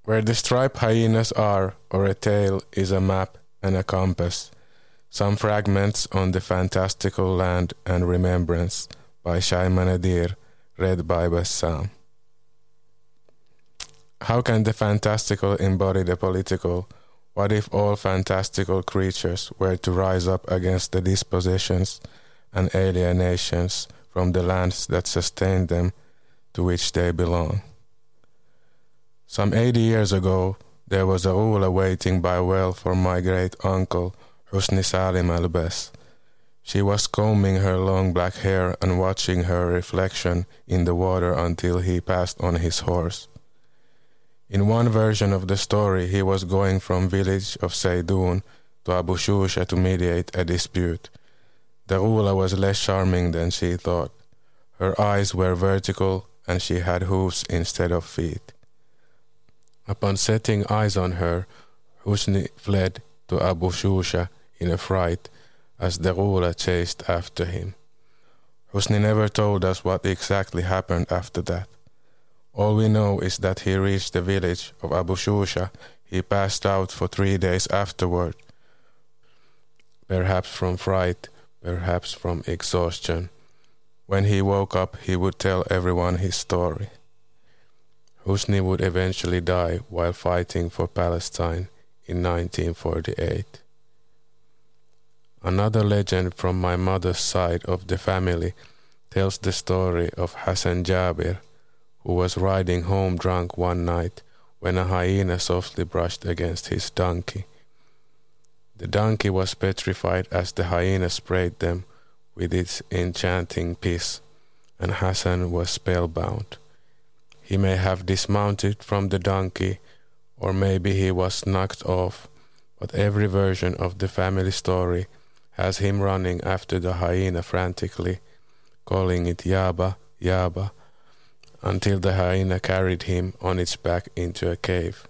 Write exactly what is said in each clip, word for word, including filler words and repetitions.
Where the striped hyenas are, or a tail, is a map and a compass. Some fragments on the fantastical land and remembrance by Shaiman Adir, read by Bassam. How can the fantastical embody the political? What if all fantastical creatures were to rise up against the dispossessions and alienations from the lands that sustain them, to which they belong? Some eighty years ago, there was a Ula waiting by well for my great-uncle, Husni Salim al-Bes. She was combing her long black hair and watching her reflection in the water until he passed on his horse. In one version of the story, he was going from village of Seydoun to Abu Shusha to mediate a dispute. The Ula was less charming than she thought. Her eyes were vertical and she had hooves instead of feet. Upon setting eyes on her, Husni fled to Abu Shusha in a fright as the Ula chased after him. Husni never told us what exactly happened after that. All we know is that he reached the village of Abu Shusha. He passed out for three days afterward, perhaps from fright, perhaps from exhaustion. When he woke up, he would tell everyone his story. Husni would eventually die while fighting for Palestine in nineteen forty-eight. Another legend from my mother's side of the family tells the story of Hassan Jabir, who was riding home drunk one night when a hyena softly brushed against his donkey. The donkey was petrified as the hyena sprayed them with its enchanting piss, and Hassan was spellbound. He may have dismounted from the donkey, or maybe he was knocked off, but every version of the family story has him running after the hyena frantically, calling it Yaba, Yaba, until the hyena carried him on its back into a cave.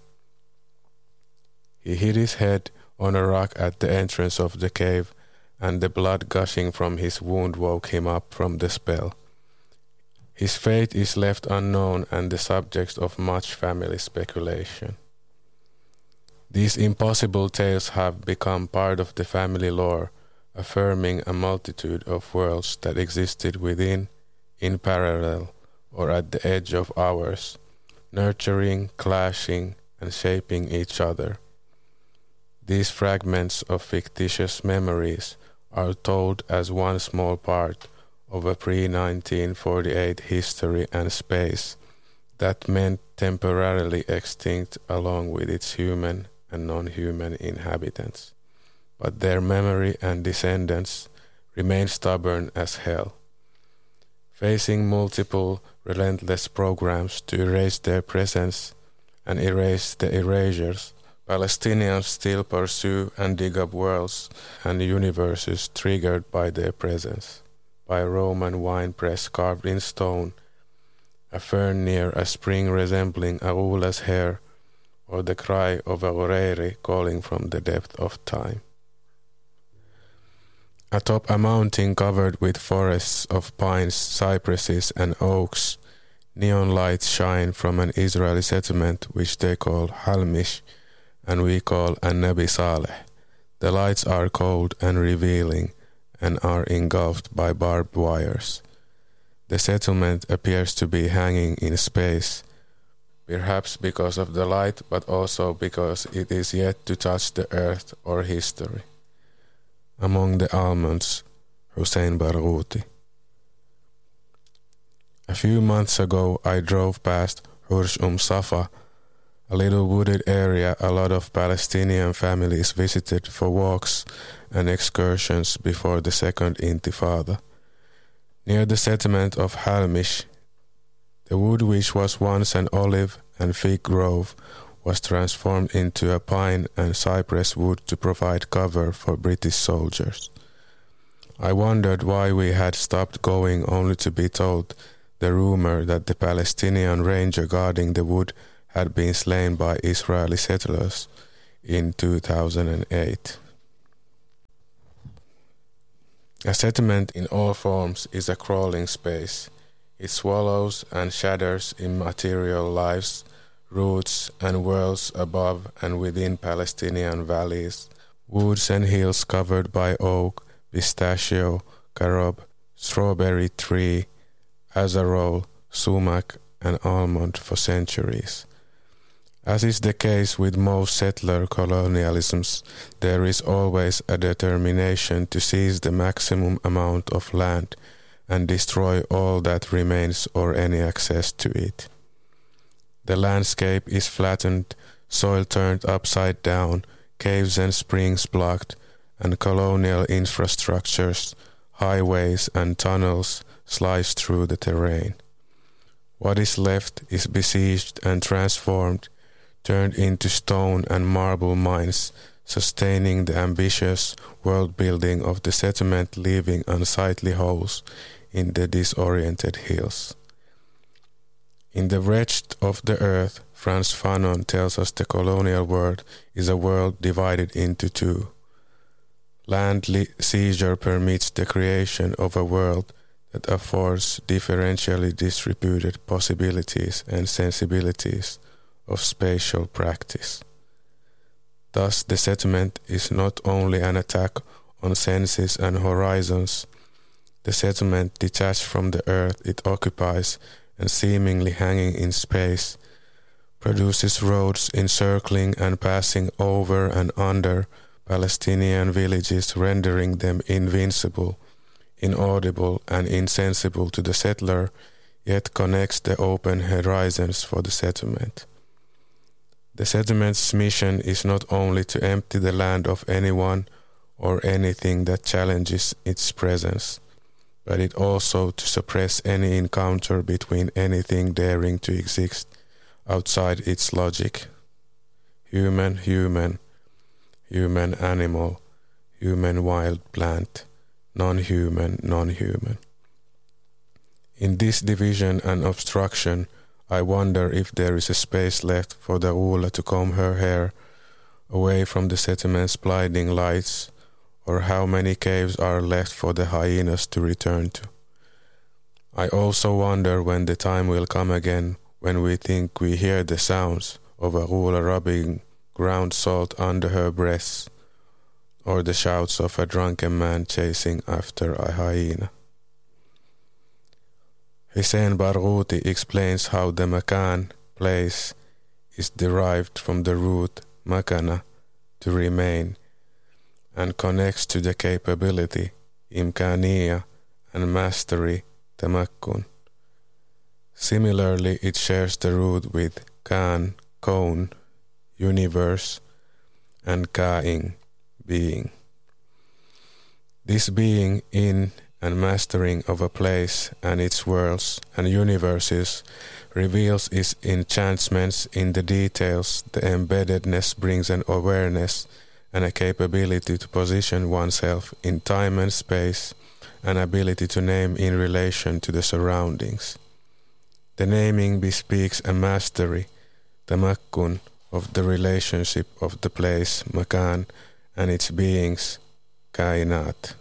He hit his head on a rock at the entrance of the cave, and the blood gushing from his wound woke him up from the spell. His fate is left unknown and the subject of much family speculation. These impossible tales have become part of the family lore, affirming a multitude of worlds that existed within, in parallel, or at the edge of ours, nurturing, clashing, and shaping each other. These fragments of fictitious memories are told as one small part of a pre nineteen forty-eight history and space that meant temporarily extinct along with its human and non-human inhabitants. But their memory and descendants remain stubborn as hell, facing multiple relentless programs to erase their presence and erase the erasures. Palestinians still pursue and dig up worlds and universes triggered by their presence, by a Roman wine press carved in stone, a fern near a spring resembling a Ula's hair, or the cry of a Oreri calling from the depth of time. Atop a mountain covered with forests of pines, cypresses, and oaks, neon lights shine from an Israeli settlement which they call Halmish, and we call An-Nabi Saleh. The lights are cold and revealing, and are engulfed by barbed wires. The settlement appears to be hanging in space, perhaps because of the light, but also because it is yet to touch the earth or history. Among the almonds, Hussein Barghouti. A few months ago, I drove past Hursh Um Safa, a little wooded area a lot of Palestinian families visited for walks and excursions before the Second Intifada. Near the settlement of Halmish, the wood which was once an olive and fig grove was transformed into a pine and cypress wood to provide cover for British soldiers. I wondered why we had stopped going, only to be told the rumor that the Palestinian ranger guarding the wood had been slain by Israeli settlers in two thousand eight. A settlement in all forms is a crawling space. It swallows and shatters immaterial lives, roots and worlds above and within Palestinian valleys, woods and hills covered by oak, pistachio, carob, strawberry tree, azarole, sumac, and almond for centuries. As is the case with most settler colonialisms, there is always a determination to seize the maximum amount of land and destroy all that remains or any access to it. The landscape is flattened, soil turned upside down, caves and springs blocked, and colonial infrastructures, highways and tunnels slice through the terrain. What is left is besieged and transformed, turned into stone and marble mines, sustaining the ambitious world-building of the settlement, leaving unsightly holes in the disoriented hills. In The Wretched of the Earth, Frantz Fanon tells us the colonial world is a world divided into two. Land li- seizure permits the creation of a world that affords differentially distributed possibilities and sensibilities of spatial practice. Thus, the settlement is not only an attack on senses and horizons. The settlement, detached from the earth it occupies and seemingly hanging in space, produces roads encircling and passing over and under Palestinian villages, rendering them invincible, inaudible, and insensible to the settler, yet connects the open horizons for the settlement. The settlement's mission is not only to empty the land of anyone or anything that challenges its presence, but it also to suppress any encounter between anything daring to exist outside its logic. Human, human, human animal, human wild plant, non-human, non-human. In this division and obstruction, I wonder if there is a space left for the Ula to comb her hair away from the settlement's blinding lights, or how many caves are left for the hyenas to return to. I also wonder when the time will come again when we think we hear the sounds of a Ula rubbing ground salt under her breasts, or the shouts of a drunken man chasing after a hyena. Hussein Barghouti explains how the makan, place, is derived from the root makana, to remain, and connects to the capability, imkaniya, and mastery, tamakkun. Similarly, it shares the root with kan, kaun, universe, and kaing, being. This being in and mastering of a place and its worlds and universes reveals its enchantments in the details. The embeddedness brings an awareness and a capability to position oneself in time and space, an ability to name in relation to the surroundings. The naming bespeaks a mastery, tamakkun, of the relationship of the place, makan, and its beings, kainat.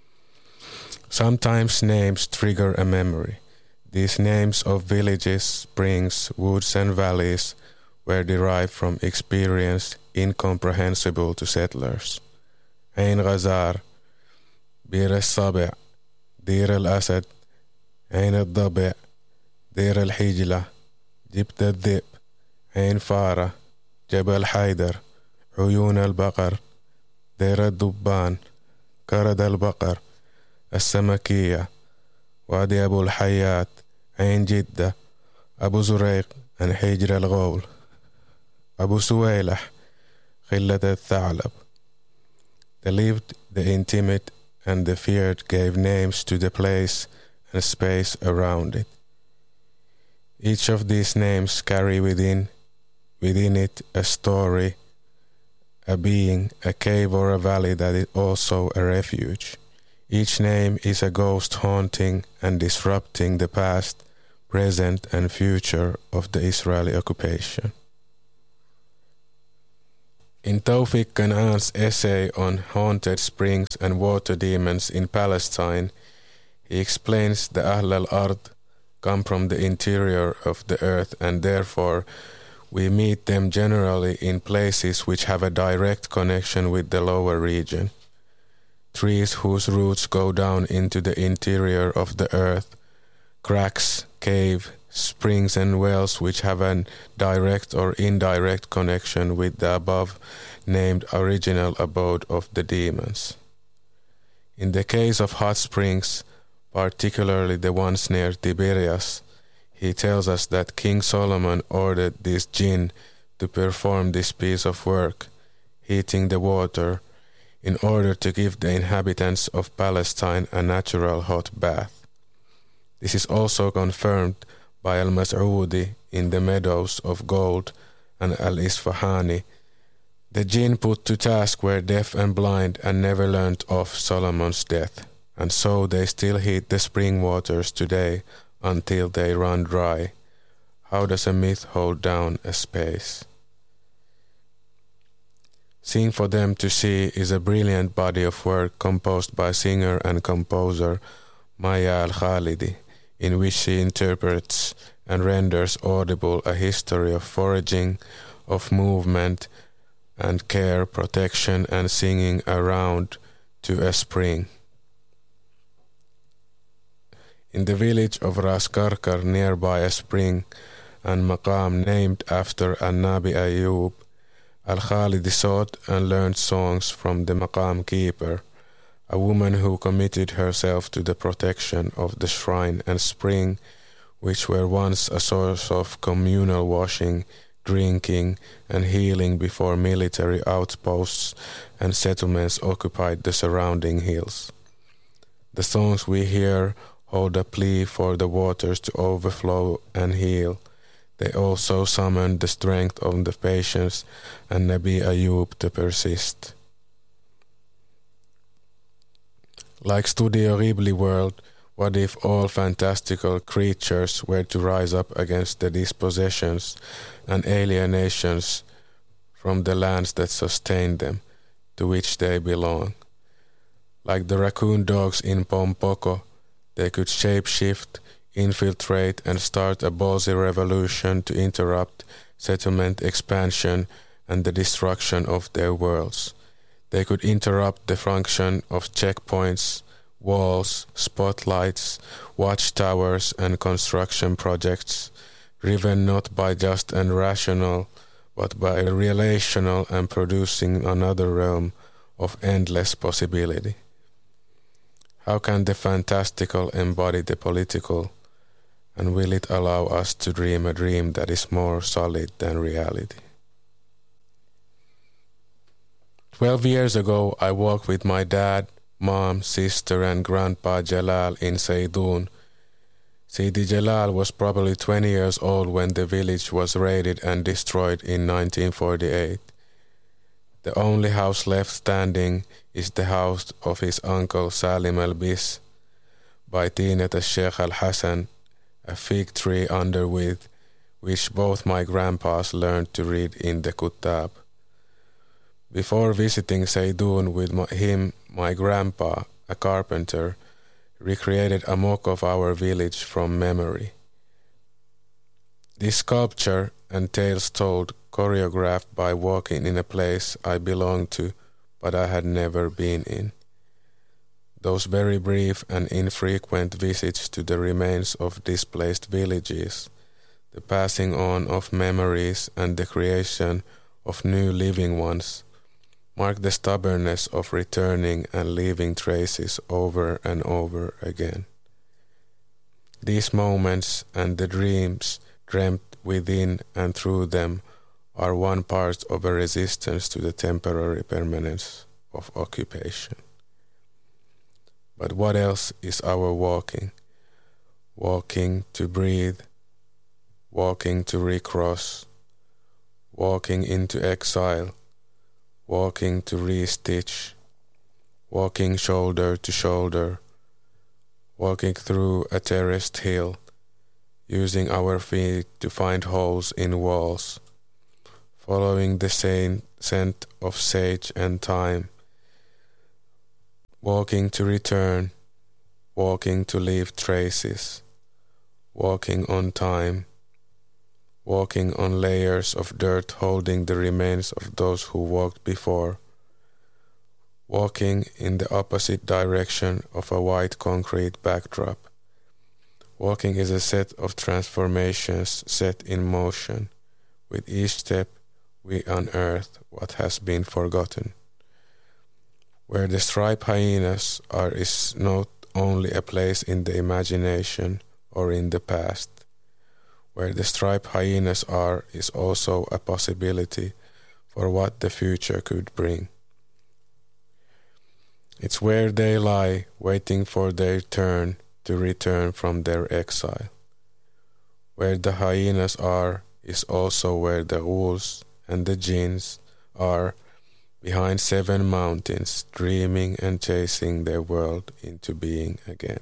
Sometimes names trigger a memory. These names of villages, springs, woods and valleys were derived from experience incomprehensible to settlers. Ain Ghazar, Bir al-Sabi', Dir al-Asad, Ain al-Dabi', Dir al-Hijla, Jibt al-Dhib, Ain Fara, Jabal Haidar, Uyun al-Baqar, Dir al-Dubban, Karad al-Baqar, السمكية, وادي أبو الحيات, عين جدة, أبو زريق, and حجر الغول, أبو سويلح, خلة الثعلب. The lived, the intimate, and the feared gave names to the place and space around it. Each of these names carry within, within it a story, a being, a cave or a valley that is also a refuge. Each name is a ghost haunting and disrupting the past, present, and future of the Israeli occupation. In Tawfiq Kan'an's essay on haunted springs and water demons in Palestine, he explains the Ahl al-Ard come from the interior of the earth and therefore We meet them generally in places which have a direct connection with the lower region. Trees whose roots go down into the interior of the earth, cracks, cave, springs and wells which have a direct or indirect connection with the above named original abode of the demons. In the case of hot springs, particularly the ones near Tiberias, he tells us that King Solomon ordered these jinn to perform this piece of work, heating the water, in order to give the inhabitants of Palestine a natural hot bath. This is also confirmed by Al-Mas'udi in the Meadows of Gold and Al-Isfahani. The jinn put to task were deaf and blind and never learnt of Solomon's death, and so they still heat the spring waters today until they run dry. How does a myth hold down a space? Sing for Them to See is a brilliant body of work composed by singer and composer Maya Al-Khalidi, in which she interprets and renders audible a history of foraging, of movement and care, protection and singing around to a spring. In the village of Ras Karkar, nearby a spring and maqam named after An-Nabi Ayyub, Al-Khalidi sought and learned songs from the maqam keeper, a woman who committed herself to the protection of the shrine and spring, which were once a source of communal washing, drinking, and healing before military outposts and settlements occupied the surrounding hills. The songs we hear hold a plea for the waters to overflow and heal. They also summoned the strength of the patience and Nabi Ayyub to persist. Like Studio Ghibli world, what if all fantastical creatures were to rise up against the dispossessions and alienations from the lands that sustain them, to which they belong? Like the raccoon dogs in Pompoko, they could shape-shift, infiltrate and start a ballsy revolution to interrupt settlement expansion and the destruction of their worlds. They could interrupt the function of checkpoints, walls, spotlights, watchtowers and construction projects, driven not by just and rational, but by relational and producing another realm of endless possibility. How can the fantastical embody the political, and will it allow us to dream a dream that is more solid than reality? Twelve years ago, I walked with my dad, mom, sister, and grandpa Jalal in Saydun. Sidi Jalal was probably twenty years old when the village was raided and destroyed in nineteen forty-eight. The only house left standing is the house of his uncle Salim al-Bis, by Tinat al-Sheikh al-Hassan, a fig tree under with which both my grandpas learned to read in the Kutab. Before visiting Saydun with my, him, my grandpa, a carpenter, recreated a mock of our village from memory. This sculpture and tales told, choreographed by walking in a place I belonged to, but I had never been in. Those very brief and infrequent visits to the remains of displaced villages, the passing on of memories and the creation of new living ones, mark the stubbornness of returning and leaving traces over and over again. These moments and the dreams dreamt within and through them are one part of a resistance to the temporary permanence of occupation. But what else is our walking? Walking to breathe, walking to recross, walking into exile, walking to re-stitch, walking shoulder to shoulder, walking through a terraced hill, using our feet to find holes in walls, following the same scent of sage and thyme, walking to return, walking to leave traces, walking on time, walking on layers of dirt holding the remains of those who walked before, walking in the opposite direction of a white concrete backdrop. Walking is a set of transformations set in motion. With each step, we unearth what has been forgotten. Where the striped hyenas are is not only a place in the imagination or in the past. Where the striped hyenas are is also a possibility for what the future could bring. It's where they lie, waiting for their turn to return from their exile. Where the hyenas are is also where the wolves and the jinns are, behind seven mountains, dreaming and chasing their world into being again.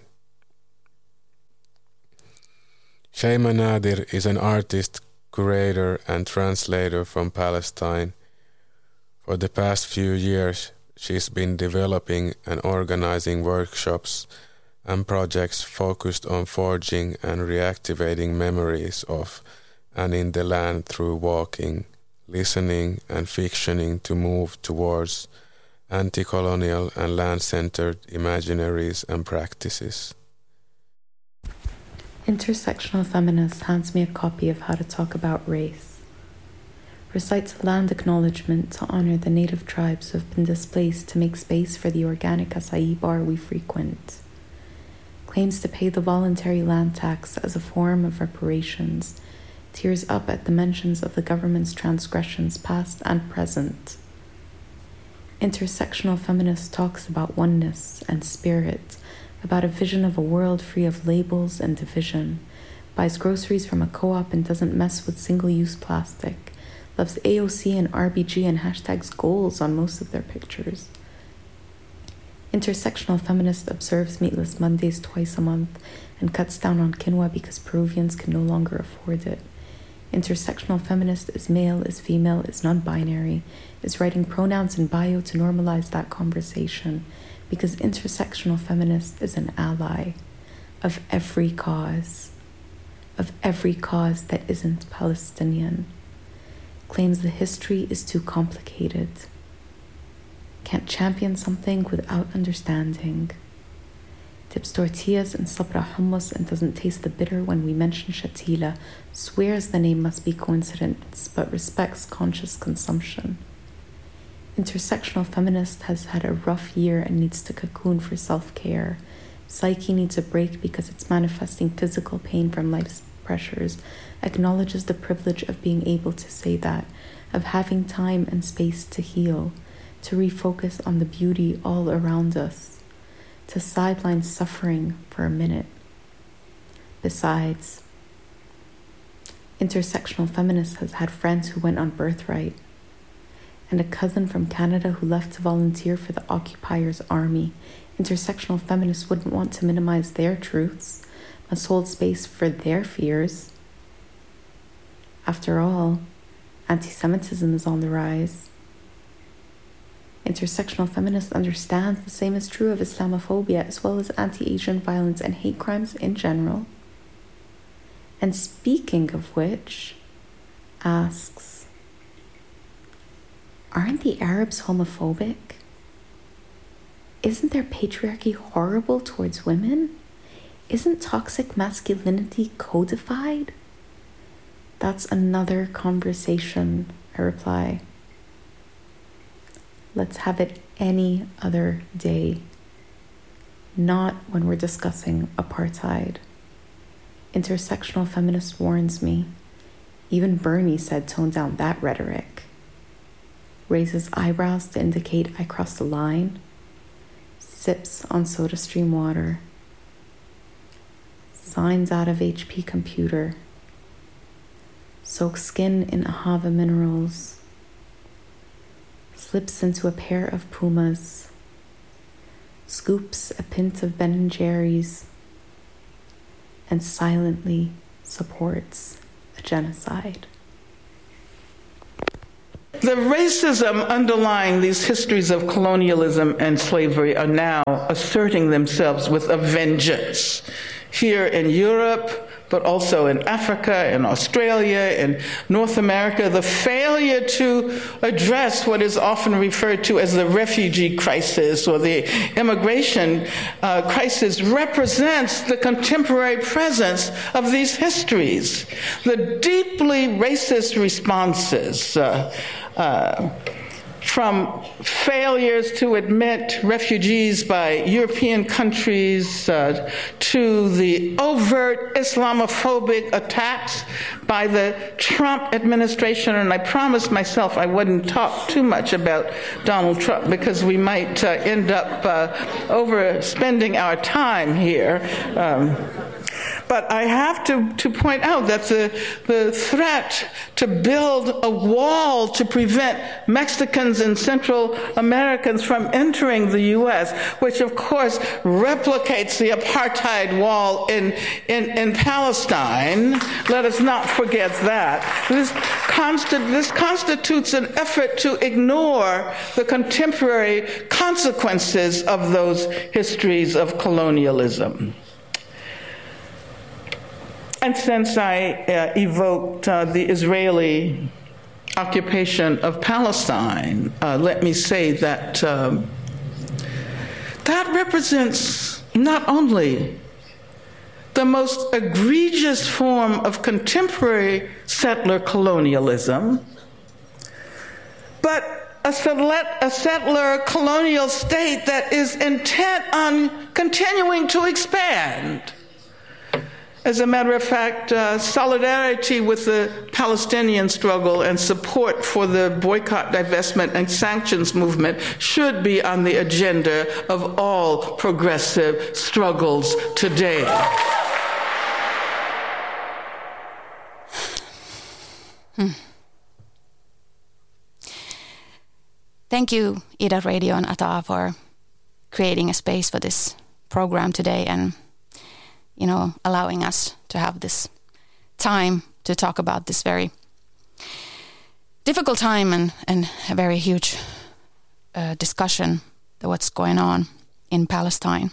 Shaima Nadir is an artist, curator and translator from Palestine. For the past few years, she's been developing and organizing workshops and projects focused on forging and reactivating memories of and in the land through walking, listening and fictioning to move towards anti-colonial and land-centered imaginaries and practices. Intersectional Feminist hands me a copy of How to Talk About Race. Recites a land acknowledgement to honor the native tribes who have been displaced to make space for the organic acai bar we frequent. Claims to pay the voluntary land tax as a form of reparations. Tears up at the mentions of the government's transgressions past and present. Intersectional Feminist talks about oneness and spirit, about a vision of a world free of labels and division, buys groceries from a co-op and doesn't mess with single-use plastic, loves A O C and R B G and hashtags goals on most of their pictures. Intersectional Feminist observes meatless Mondays twice a month and cuts down on quinoa because Peruvians can no longer afford it. Intersectional Feminist is male, is female, is non-binary, is writing pronouns in bio to normalize that conversation, because Intersectional Feminist is an ally of every cause, of every cause that isn't Palestinian. Claims the history is too complicated. Can't champion something without understanding. Dips tortillas in sabra hummus and doesn't taste the bitter when we mention shatila, swears the name must be coincidence but respects conscious consumption. Intersectional Feminist has had a rough year and needs to cocoon for self-care. Psyche needs a break because it's manifesting physical pain from life's pressures, acknowledges the privilege of being able to say that, of having time and space to heal, to refocus on the beauty all around us, to sideline suffering for a minute. Besides, Intersectional Feminist has had friends who went on birthright, and a cousin from Canada who left to volunteer for the occupier's army. Intersectional Feminists wouldn't want to minimize their truths, must hold space for their fears. After all, anti-Semitism is on the rise. Intersectional Feminist understands the same is true of Islamophobia as well as anti-Asian violence and hate crimes in general. And speaking of which, asks, aren't the Arabs homophobic? Isn't their patriarchy horrible towards women? Isn't toxic masculinity codified? That's another conversation, I reply. Let's have it any other day, not when we're discussing apartheid. Intersectional Feminist warns me. Even Bernie said tone down that rhetoric. Raises eyebrows to indicate I crossed the line. Sips on SodaStream water. Signs out of H P computer. Soaks skin in Ahava minerals. Slips into a pair of Pumas. Scoops a pint of Ben and Jerry's. And silently supports a genocide. The racism underlying these histories of colonialism and slavery are now asserting themselves with a vengeance. Here in Europe, but also in Africa, in Australia, in North America, the failure to address what is often referred to as the refugee crisis or the immigration uh, crisis represents the contemporary presence of these histories. The deeply racist responses uh, uh, from failures to admit refugees by European countries uh, to the overt Islamophobic attacks by the Trump administration. And I promised myself I wouldn't talk too much about Donald Trump because we might uh, end up uh, overspending our time here. Um, But I have to, to point out that the, the threat to build a wall to prevent Mexicans and Central Americans from entering the U S, which of course replicates the apartheid wall in, in, in Palestine, let us not forget that. This, consti- this constitutes an effort to ignore the contemporary consequences of those histories of colonialism. And since I uh, evoked uh, the Israeli occupation of Palestine, uh, let me say that um, that represents not only the most egregious form of contemporary settler colonialism, but a settler colonial state that is intent on continuing to expand. As a matter of fact, uh, solidarity with the Palestinian struggle and support for the boycott, divestment, and sanctions movement should be on the agenda of all progressive struggles today. Hmm. Thank you, Ida Radio and Ata, for creating a space for this program today and you know, allowing us to have this time to talk about this very difficult time and, and a very huge uh, discussion of what's going on in Palestine.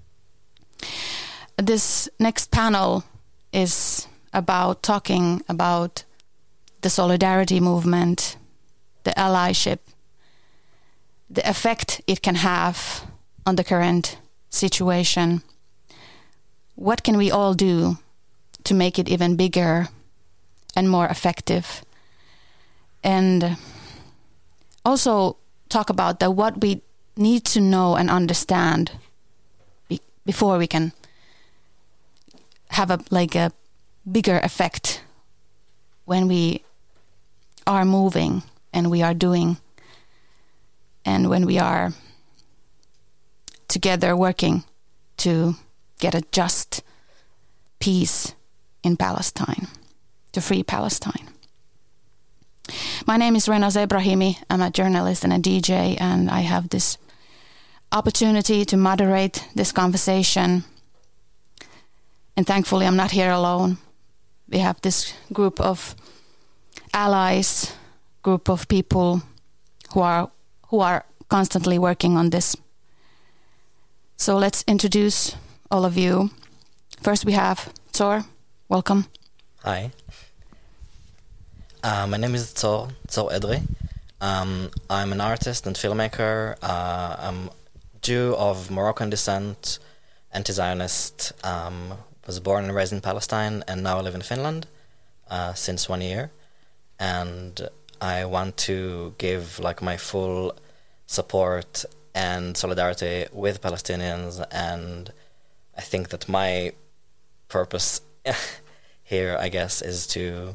This next panel is about talking about the solidarity movement, the allyship, the effect it can have on the current situation. What can we all do to make it even bigger and more effective? And also talk about the, what we need to know and understand be, before we can have a like a bigger effect when we are moving and we are doing and when we are together working to get a just peace in Palestine, to free Palestine. My name is Renas Ebrahimi. I'm a journalist and a D J, and I have this opportunity to moderate this conversation. And thankfully, I'm not here alone. We have this group of allies, group of people who are who are constantly working on this. So let's introduce all of you. First we have Tzor. Welcome. Hi. Uh, my name is Tzor, Tzor Edrei. Um, I'm an artist and filmmaker. Uh, I'm Jew of Moroccan descent, anti-Zionist. Um, was born and raised in Palestine, and now I live in Finland uh, since one year. And I want to give like my full support and solidarity with Palestinians, and I think that my purpose here, I guess, is to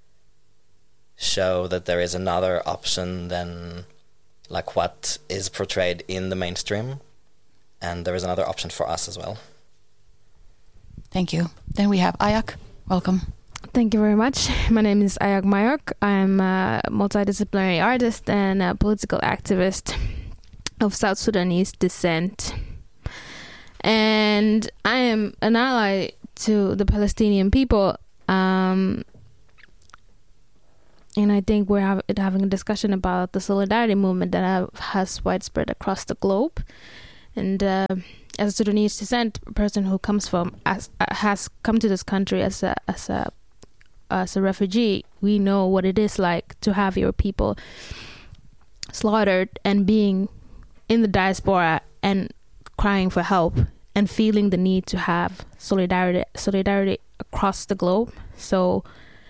show that there is another option than like what is portrayed in the mainstream, and there is another option for us as well. Thank you. Then we have Ayak. Welcome. Thank you very much. My name is Ayak Mayok. I'm a multidisciplinary artist and a political activist of South Sudanese descent. And I am an ally to the Palestinian people. Um, and I think we're have, having a discussion about the solidarity movement that have, has widespread across the globe. And uh, as a Sudanese descent, a person who comes from as uh, has come to this country as a as a as a refugee, we know what it is like to have your people slaughtered and being in the diaspora and crying for help and feeling the need to have solidarity solidarity across the globe. So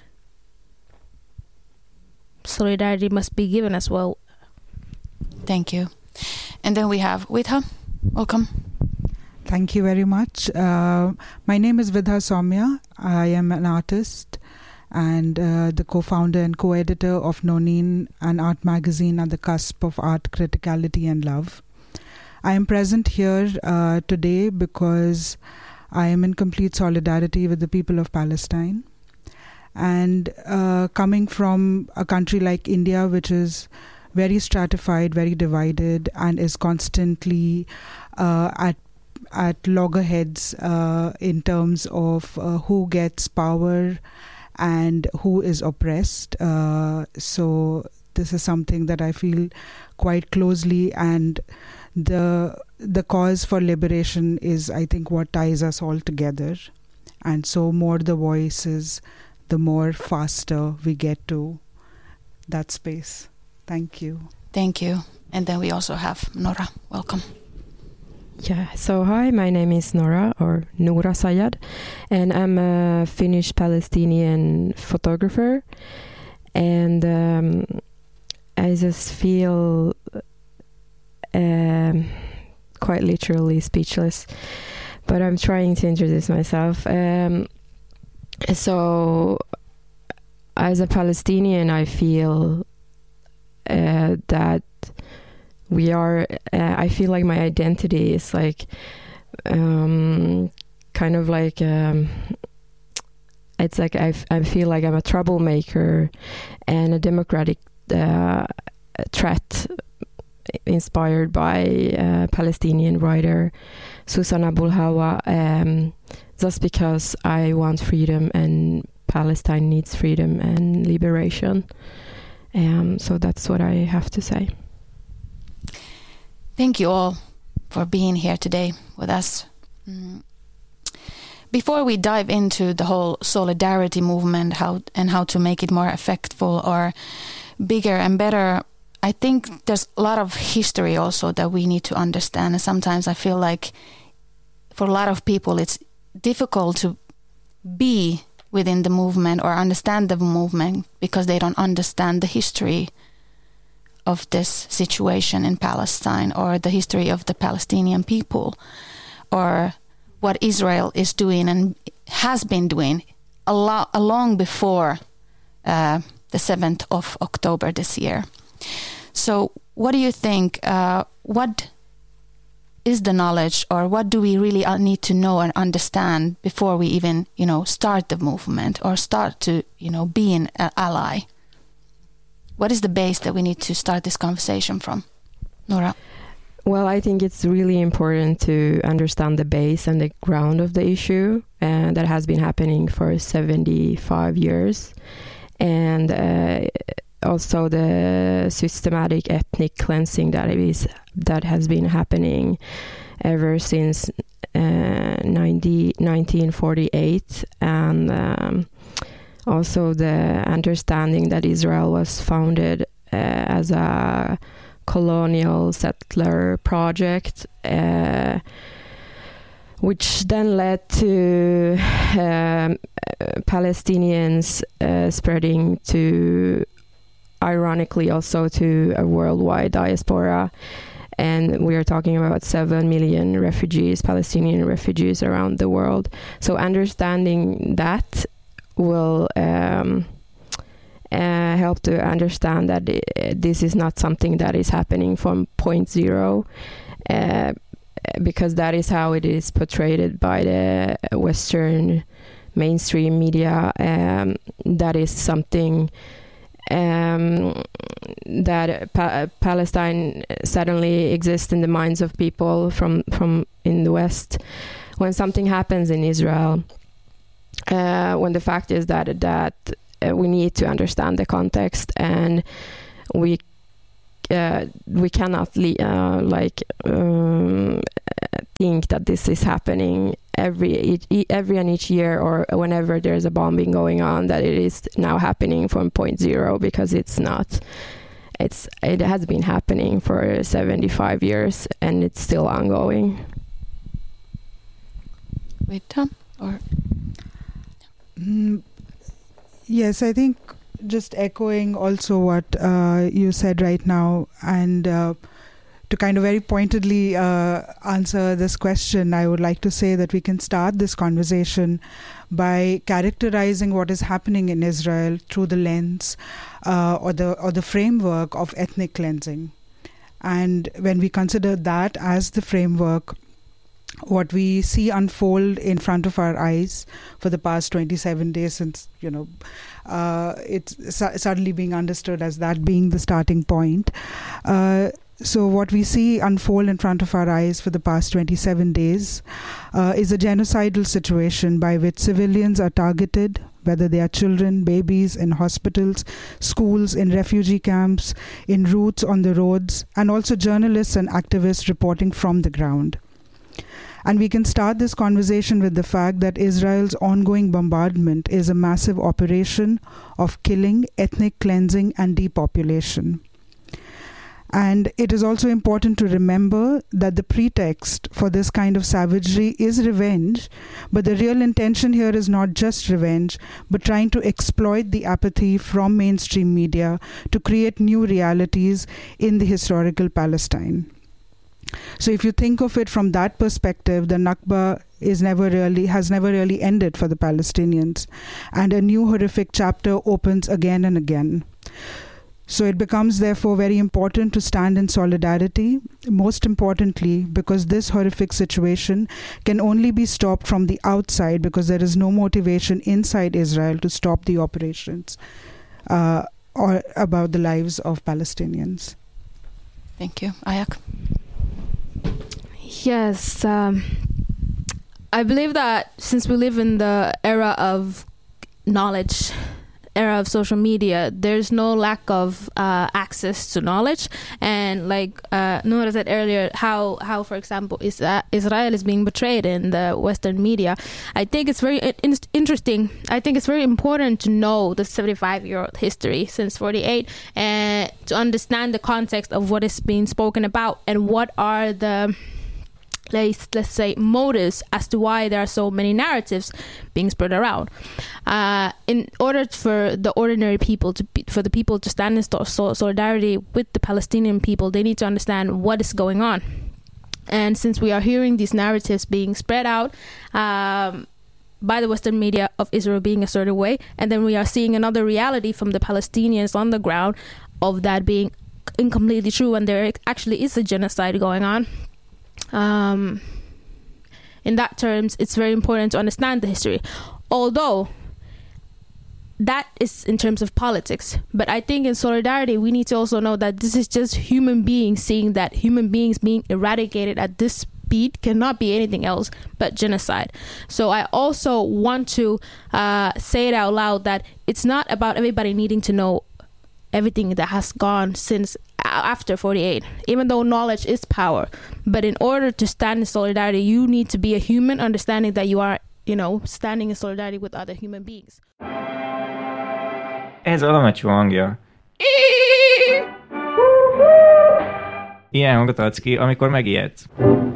solidarity must be given as well. Thank you. And then we have Vidha. Welcome. Thank you very much. Uh, my name is Vidha Soumya. I am an artist and uh, the co-founder and co-editor of Nonin, an art magazine at the cusp of art criticality and love. I am present here uh, today because I am in complete solidarity with the people of Palestine. And uh, coming from a country like India, which is very stratified, very divided, and is constantly uh, at at loggerheads uh, in terms of uh, who gets power and who is oppressed. Uh, so this is something that I feel quite closely, and the the cause for liberation is, I think, what ties us all together. And so more the voices, the more faster we get to that space. Thank you. Thank you. And then we also have Nora. Welcome. Yeah, so hi, my name is Nora, or Noura Sayad, and I'm a Finnish Palestinian photographer. And um, I just feel um, quite literally speechless, but I'm trying to introduce myself. Um, so, as a Palestinian, I feel uh, that we are, uh, I feel like my identity is like, um, kind of like, um, it's like I, f- I feel like I'm a troublemaker and a democratic uh, threat inspired by a Palestinian writer, Susanna Bulhawa, um, just because I want freedom and Palestine needs freedom and liberation. Um, so that's what I have to say. Thank you all for being here today with us. Mm. Before we dive into the whole solidarity movement how and how to make it more effectful or bigger and better, I think there's a lot of history also that we need to understand. And sometimes I feel like for a lot of people it's difficult to be within the movement or understand the movement because they don't understand the history of this situation in Palestine or the history of the Palestinian people or what Israel is doing and has been doing a lot long before uh, the seventh of October this year. So what do you think, uh, what is the knowledge or what do we really need to know and understand before we even, you know, start the movement or start to, you know, be an ally? What is the base that we need to start this conversation from? Nora? Well, I think it's really important to understand the base and the ground of the issue, and that has been happening for seventy-five years. And uh, also the systematic ethnic cleansing that is that has been happening ever since uh, nineteen forty-eight, and um, also the understanding that Israel was founded uh, as a colonial settler project, uh, which then led to um, Palestinians uh, spreading to, ironically, also to a worldwide diaspora. And we are talking about seven million refugees, Palestinian refugees around the world. So understanding that will um, uh, help to understand that it, this is not something that is happening from point zero, uh, because that is how it is portrayed by the Western mainstream media. Um, that is something um, that pa- Palestine suddenly exists in the minds of people from, from in the West. When something happens in Israel, uh, when the fact is that that uh, we need to understand the context, and we uh, we cannot le- uh, like um, think that this is happening every each, every and each year, or whenever there's a bombing going on, that it is now happening from point zero, because it's not. It's it has been happening for seventy-five years, and it's still ongoing. Wait, Tom, or mm, yes, I think just echoing also what uh, you said right now, and uh, to kind of very pointedly uh, answer this question, I would like to say that we can start this conversation by characterizing what is happening in Israel through the lens uh, or the or the framework of ethnic cleansing. And when we consider that as the framework, what we see unfold in front of our eyes for the past twenty-seven days, since, you know, uh, it's su- suddenly being understood as that being the starting point. Uh, So what we see unfold in front of our eyes for the past twenty-seven days uh, is a genocidal situation by which civilians are targeted, whether they are children, babies, in hospitals, schools, in refugee camps, in routes on the roads, and also journalists and activists reporting from the ground. And we can start this conversation with the fact that Israel's ongoing bombardment is a massive operation of killing, ethnic cleansing, and depopulation. And it is also important to remember that the pretext for this kind of savagery is revenge, but the real intention here is not just revenge, but trying to exploit the apathy from mainstream media to create new realities in the historical Palestine. So if you think of it from that perspective, the Nakba is never really has never really ended for the Palestinians, and a new horrific chapter opens again and again. So it becomes, therefore, very important to stand in solidarity, most importantly, because this horrific situation can only be stopped from the outside, because there is no motivation inside Israel to stop the operations uh, or about the lives of Palestinians. Thank you. Ayak? Yes, um, I believe that since we live in the era of knowledge, era of social media, there's no lack of uh, access to knowledge. And like uh, Noora said earlier, how, how for example, is, uh, Israel is being portrayed in the Western media. I think it's very in- interesting. I think it's very important to know the seventy-five-year-old history since forty-eight, and to understand the context of what is being spoken about and what are the Let's, let's say motives as to why there are so many narratives being spread around. Uh, in order for the ordinary people to be, for the people to stand in solidarity with the Palestinian people, they need to understand what is going on. And since we are hearing these narratives being spread out um, by the Western media of Israel being a certain way, and then we are seeing another reality from the Palestinians on the ground of that being incompletely true, and there actually is a genocide going on. Um, in that terms, it's very important to understand the history, although that is in terms of politics. But I think in solidarity, we need to also know that this is just human beings seeing that human beings being eradicated at this speed cannot be anything else but genocide. So I also want to uh, say it out loud that it's not about everybody needing to know everything that has gone since after forty-eight, even though knowledge is power. But in order to stand in solidarity, you need to be a human, understanding that you are, you know, standing in solidarity with other human beings. Ez a Lamattyú hangja. Ilyen hangot adsz ki, amikor megijedsz.